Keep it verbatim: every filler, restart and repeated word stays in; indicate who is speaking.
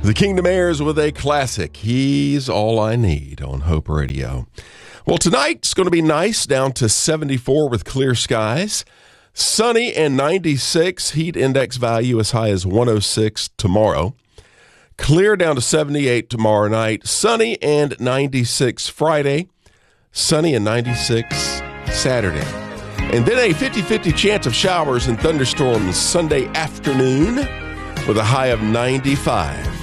Speaker 1: The Kingdom Heirs with a classic, He's All I Need, on Hope Radio. Well, tonight's going to be nice, down to seventy-four with clear skies. Sunny and ninety-six, heat index value as high as one oh six tomorrow. Clear down to seventy-eight tomorrow night. Sunny and ninety-six Friday. Sunny and ninety-six Saturday. And then a fifty-fifty chance of showers and thunderstorms Sunday afternoon with a high of ninety-five.